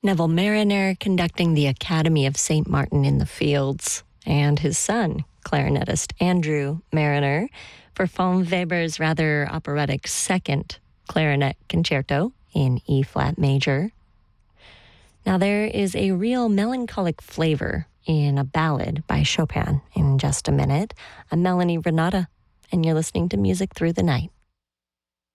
Neville Mariner conducting the Academy of St. Martin in the Fields, and his son, clarinetist Andrew Mariner, performed Weber's rather operatic second clarinet concerto in E-flat major. Now, there is a real melancholic flavor in a ballad by Chopin in just a minute. I'm Melanie Renata, and you're listening to Music Through the Night.